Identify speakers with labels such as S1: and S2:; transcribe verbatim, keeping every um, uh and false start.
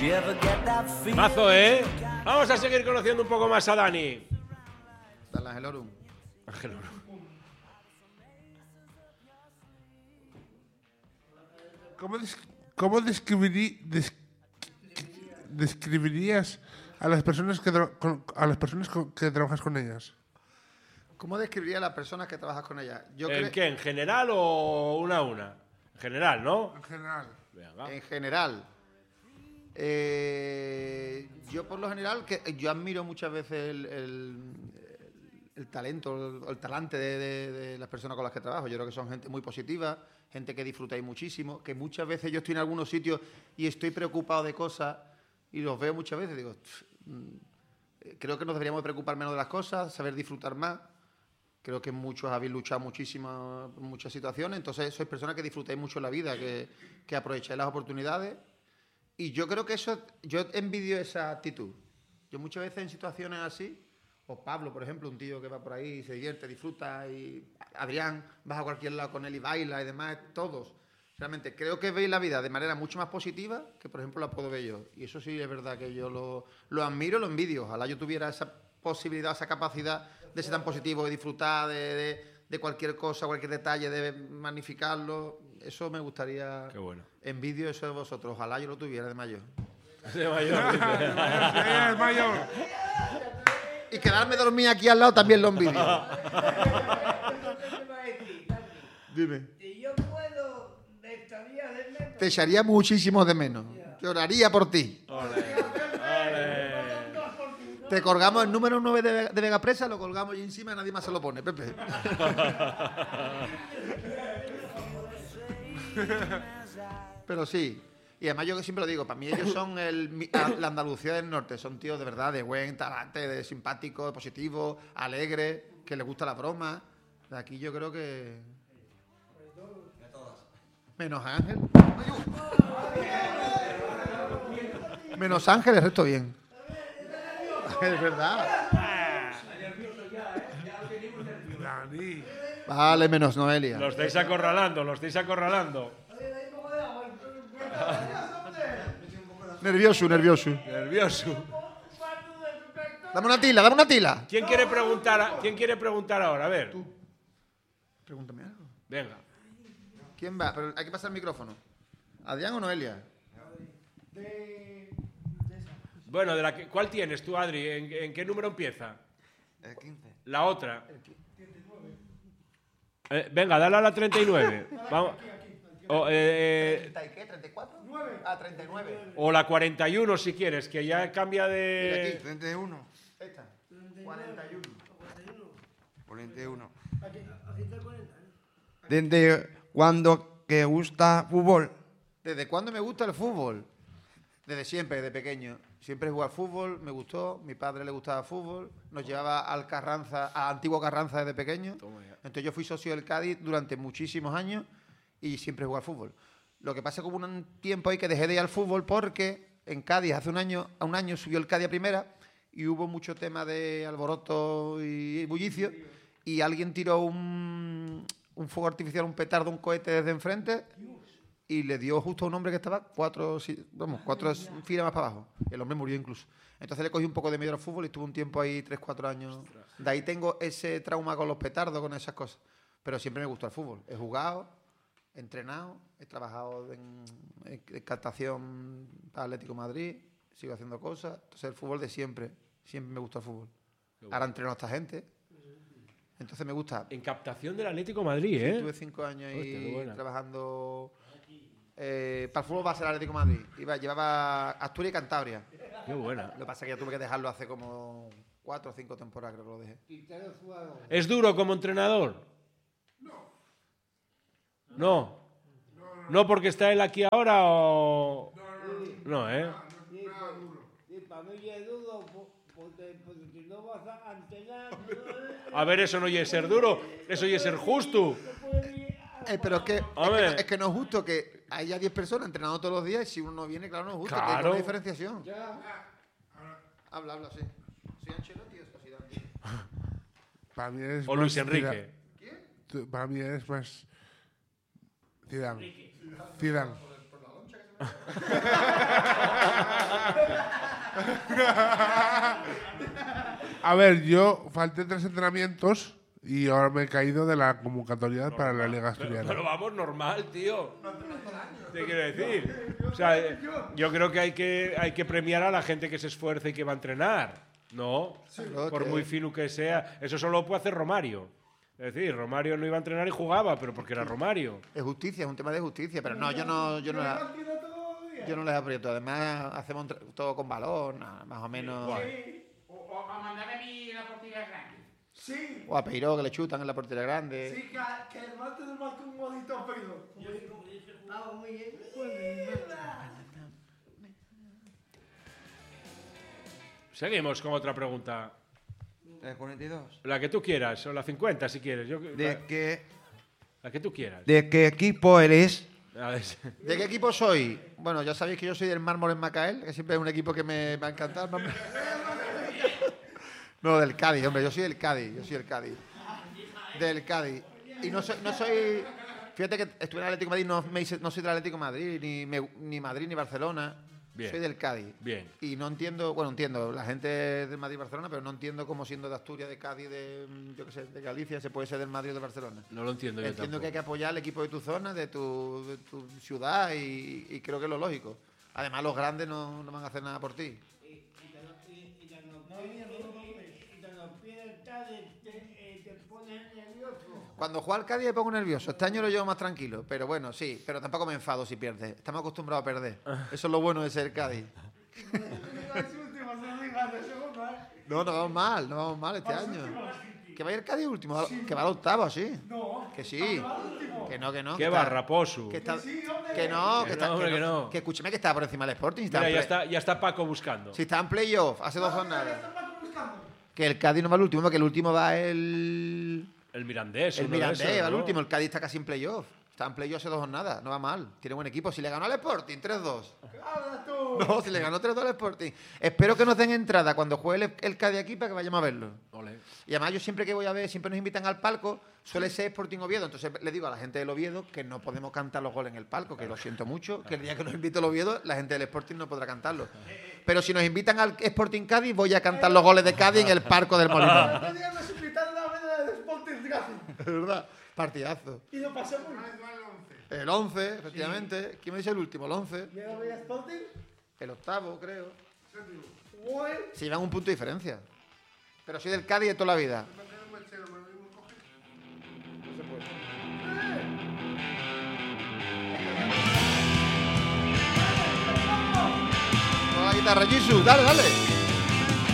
S1: Mazo, ¿eh? Vamos a seguir conociendo un poco más a Dani.
S2: Dale, Ángel Orum.
S1: Ángel Orum.
S3: ¿Cómo, des cómo describirí des describirías a las personas que con, a las personas con, que trabajas con ellas?
S2: ¿Cómo describiría a las personas que trabajas con ellas? Yo
S1: ¿En qué? ¿En general o una a una? En general, ¿no?
S3: En general.
S1: Venga.
S2: En general. Eh, yo por lo general, que yo admiro muchas veces el, el, el talento, el, el talante de, de, de las personas con las que trabajo. Yo creo que son gente muy positiva, gente que disfrutáis muchísimo, que muchas veces yo estoy en algunos sitios y estoy preocupado de cosas y los veo muchas veces, digo, creo que nos deberíamos preocupar menos de las cosas, saber disfrutar más. Creo que muchos habéis luchado muchísimo en muchas situaciones, entonces sois personas que disfrutáis mucho la vida, que, que aprovecháis las oportunidades. Y yo creo que eso, yo envidio esa actitud. Yo muchas veces en situaciones así, o Pablo, por ejemplo, un tío que va por ahí, se divierte, disfruta, y Adrián, vas a cualquier lado con él y baila y demás, todos. Realmente creo que veis la vida de manera mucho más positiva que, por ejemplo, la puedo ver yo. Y eso sí es verdad que yo lo, lo admiro, lo envidio. Ojalá yo tuviera esa posibilidad, esa capacidad de ser tan positivo, de disfrutar de, de, de cualquier cosa, cualquier detalle, de magnificarlo. Eso me gustaría.
S1: Qué bueno.
S2: Envidio eso de vosotros. Ojalá yo lo tuviera de mayor.
S1: De mayor.
S3: De mayor.
S2: Y quedarme dormir aquí al lado también lo envidio. Dime.
S4: Si yo puedo, te echaría de menos.
S2: Te echaría muchísimo de menos. Lloraría por ti.
S1: Ole, ole.
S2: Te colgamos el número nueve de, de Vega Presa, lo colgamos ahí encima y nadie más se lo pone, Pepe. Pero sí. Y además yo que siempre lo digo, para mí ellos son el, la Andalucía del Norte, son tíos de verdad, de buen talante, de simpático, de positivo, alegre, que les gusta la broma. De aquí yo creo que... Menos Ángel. Menos Ángel, el resto bien. Es verdad.
S3: Dani.
S2: Vale, menos Noelia.
S1: Lo estáis acorralando, lo estáis acorralando.
S2: Nervioso, nervioso.
S1: Nervioso.
S2: Dame una tila, dame una tila.
S1: ¿Quién quiere preguntar, a- ¿quién quiere preguntar ahora? A ver.
S2: Pregúntame algo.
S1: Venga.
S2: ¿Quién va? Pero hay que pasar el micrófono. ¿Adrián o Noelia?
S1: Bueno, de la que, ¿cuál tienes tú, Adri? ¿En, en qué número empieza?
S5: El quince.
S1: La otra. Eh, venga, dale a la treinta y nueve. Vamos. O, eh,
S2: ¿treinta y qué? ¿treinta y cuatro? Ah, treinta y nueve.
S1: o la cuarenta y uno si quieres, que ya cambia de...
S5: treinta y uno.
S2: Esta. cuarenta y uno.
S5: cuarenta y uno. ¿Desde cuándo que gusta fútbol?
S2: ¿Desde cuándo me gusta el fútbol? Desde siempre, desde pequeño. Siempre he jugado al fútbol, me gustó. Mi padre le gustaba el fútbol. Nos llevaba al Carranza, a Antiguo Carranza desde pequeño. Entonces yo fui socio del Cádiz durante muchísimos años y siempre jugué al fútbol. Lo que pasa es que hubo un tiempo ahí que dejé de ir al fútbol porque en Cádiz hace un año, a un año subió el Cádiz a primera y hubo mucho tema de alboroto y bullicio y alguien tiró un, un fuego artificial, un petardo, un cohete desde enfrente y le dio justo a un hombre que estaba cuatro, sí, vamos, cuatro filas más para abajo. El hombre murió incluso. Entonces le cogí un poco de miedo al fútbol y estuve un tiempo ahí, tres, cuatro años. De ahí tengo ese trauma con los petardos, con esas cosas. Pero siempre me gustó el fútbol. He jugado, he entrenado, he trabajado en, en captación para Atlético de Madrid, sigo haciendo cosas. Entonces el fútbol de siempre, siempre me gusta el fútbol. Ahora entreno a esta gente. Entonces me gusta.
S1: En captación del Atlético de Madrid, ¿eh?
S2: Estuve cinco años ahí
S1: Hostia, qué buena.
S2: trabajando eh, para el fútbol base del Atlético de Madrid. Iba, llevaba Asturias y Cantabria.
S1: Qué buena.
S2: Lo que pasa es que ya tuve que dejarlo hace como cuatro o cinco temporadas, creo que lo dejé.
S1: ¿Es duro como entrenador? No. ¿No porque está él aquí ahora o...? No, ¿eh?
S4: Sí, para mí es duro, porque, porque si no vas a entrenar...
S1: A ver, eso no oye ser duro, eso oye ser justo.
S2: Eh, pero es que, es, que
S1: Hombre.
S2: no, es que no es justo que haya diez personas entrenando todos los días y si uno no viene, claro, no es justo. Tiene que haber
S1: Claro.
S2: una diferenciación. Habla, habla, sí. ¿Soy Ancelotti o soy Zidane?
S3: Para mí es
S1: O Luis
S3: más
S1: Enrique.
S3: Zidane. Para mí es más Zidane. Zidane. A ver, yo falté tres entrenamientos y ahora me he caído de la convocatoria para la Liga
S1: Pero,
S3: Asturiana.
S1: pero vamos, normal, tío. Te quiero decir. O sea, eh, yo creo que hay, que hay que premiar a la gente que se esfuerza y que va a entrenar. No,
S2: Claro,
S1: por
S2: que-
S1: muy fino que sea. Eso solo lo puede hacer Romario. Es decir, Romario no iba a entrenar y jugaba, pero porque era Romario.
S2: Es justicia, es un tema de justicia, pero no, yo no, yo no, la- yo no les aprieto. Además, hacemos entre- todo con balón, nada, más o menos.
S6: O, o a mandarme a mí la portería grande.
S4: Sí,
S2: O a Peiró, que le chutan en la portería grande.
S4: sí, que, que el martes del marco un bonito pelo. Vamos, muy bien.
S1: Seguimos con otra pregunta.
S5: ¿De cuarenta y dos?
S1: La que tú quieras, o la cincuenta si quieres. Yo,
S5: ¿De
S1: la,
S5: qué,
S1: la que tú quieras.
S5: ¿De qué equipo eres?
S1: A ver,
S2: ¿De qué equipo soy? Bueno, ya sabéis que yo soy del Mármol en Macael, que siempre es un equipo que me va a encantar. No, del Cádiz, hombre, yo soy del Cádiz, yo soy del Cádiz. Del Cádiz. Y no soy, no soy fíjate que estuve en el Atlético de Madrid, no, me hice- no soy del Atlético de Madrid, ni, me- ni Madrid ni Barcelona.
S1: Bien.
S2: Soy del Cádiz.
S1: Bien.
S2: Y no entiendo, bueno, entiendo, la gente es del Madrid y Barcelona, pero no entiendo cómo siendo de Asturias, de Cádiz, de, mm, yo qué sé, de Galicia, se puede ser del Madrid o de Barcelona.
S1: no lo entiendo yo
S2: Entiendo que hay
S1: tampoco.
S2: que apoyar al equipo de tu zona, de tu, de tu ciudad, y, y creo que es lo lógico. Además, los grandes no, no van a hacer nada por ti. Cuando juega al Cádiz me pongo nervioso. Este año lo llevo más tranquilo, pero bueno, sí, pero tampoco me enfado si pierde. Estamos acostumbrados a perder. Eso es lo bueno de ser Cádiz. No, no vamos mal, no vamos mal este año. Que va a ir el Cádiz último, que va al octavo, sí. Que sí. Que no, que no.
S1: Qué
S2: que está-
S1: barraposo.
S2: Que, está, que no, que,
S1: Que
S2: está,
S1: no, hombre,
S2: que,
S1: que
S2: no.
S1: no.
S2: Que escúchame que estaba por encima del Sporting. Si está
S1: Mira,
S2: en
S1: ya
S2: play-
S1: está, ya está Paco buscando.
S2: Si está en playoff, hace dos jornadas. Que el Cádiz no va al último, que el último va el.
S1: El Mirandés.
S2: El
S1: uno de
S2: Mirandés
S1: esos,
S2: va al
S1: ¿no?
S2: último. El Cádiz está casi en playoff. Está en playoff hace dos jornadas, no va mal. Tiene buen equipo. Si le ganó al Sporting, tres dos. No, si le ganó tres dos al Sporting. Espero que nos den entrada cuando juegue el, el Cádiz aquí para que vayamos a verlo.
S1: Ole.
S2: Y además yo siempre que voy a ver, siempre nos invitan al palco, suele ser Sporting Oviedo. Entonces le digo a la gente del Oviedo que no podemos cantar los goles en el palco, que lo siento mucho, que el día que nos invite el Oviedo, la gente del Sporting no podrá cantarlos. Pero si nos invitan al Sporting Cádiz, voy a cantar los goles de Cádiz en el Parco del Molinón.
S4: Otro día nos invitaron a ver el Sporting Racing
S2: Es verdad, partidazo.
S4: y lo pasé muy bien.
S2: El once, efectivamente. ¿Quién me dice el último? El once.
S4: ¿Y ahora voy a Sporting?
S2: El octavo, creo.
S4: Bueno,
S2: Se llevan un punto de diferencia. Pero soy del Cádiz de toda la vida. Con la guitarra, Jesús, dale, dale.